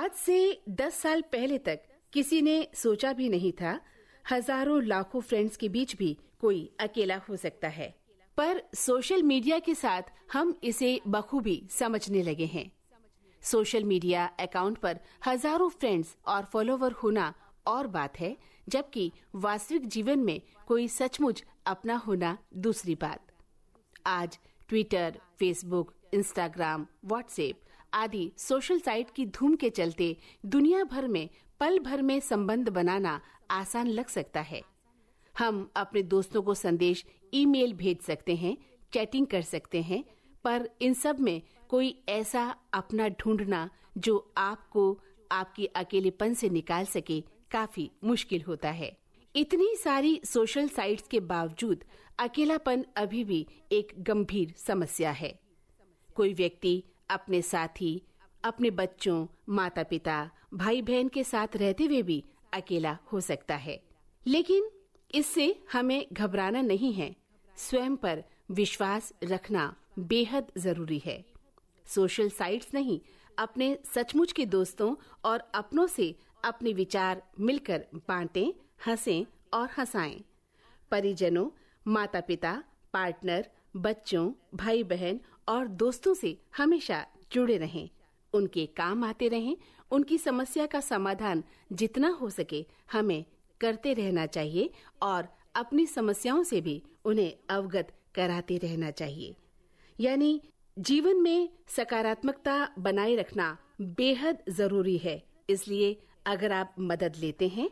आज से 10 साल पहले तक किसी ने सोचा भी नहीं था हजारों लाखों फ्रेंड्स के बीच भी कोई अकेला हो सकता है। पर सोशल मीडिया के साथ हम इसे बखूबी समझने लगे हैं। सोशल मीडिया अकाउंट पर हजारों फ्रेंड्स और फॉलोवर होना और बात है, जबकि वास्तविक जीवन में कोई सचमुच अपना होना दूसरी बात। आज ट्विटर, फेसबुक, इंस्टाग्राम, व्हाट्सएप आदि सोशल साइट की धूम के चलते दुनिया भर में पल भर में संबंध बनाना आसान लग सकता है। हम अपने दोस्तों को संदेश, ईमेल भेज सकते हैं, चैटिंग कर सकते हैं, पर इन सब में कोई ऐसा अपना ढूंढना जो आपको आपके अकेलेपन से निकाल सके काफी मुश्किल होता है। इतनी सारी सोशल साइट्स के बावजूद अकेलापन अभी भी एक गंभीर समस्या है। कोई व्यक्ति अपने साथी, अपने बच्चों, माता पिता, भाई बहन के साथ रहते हुए भी अकेला हो सकता है। लेकिन इससे हमें घबराना नहीं है। स्वयं पर विश्वास रखना बेहद जरूरी है। सोशल साइट्स नहीं, अपने सचमुच के दोस्तों और अपनों से अपने विचार मिलकर बांटें, हंसें और हंसाएं। परिजनों, माता पिता, पार्टनर, बच्चों, भाई बहन और दोस्तों से हमेशा जुड़े रहें। उनके काम आते रहें। उनकी समस्या का समाधान जितना हो सके हमें करते रहना चाहिए और अपनी समस्याओं से भी उन्हें अवगत कराते रहना चाहिए। यानी जीवन में सकारात्मकता बनाए रखना बेहद जरूरी है। इसलिए अगर आप मदद लेते हैं